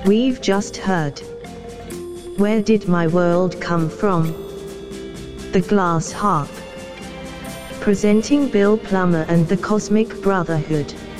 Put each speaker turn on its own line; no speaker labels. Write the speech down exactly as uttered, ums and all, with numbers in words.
We've just heard Where Did My World Come From? The Glass Harp. Presenting Bill Plummer and the Cosmic Brotherhood.